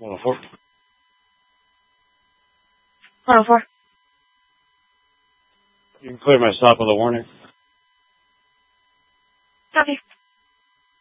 104. 104. You can clear my stop with a warning. Copy.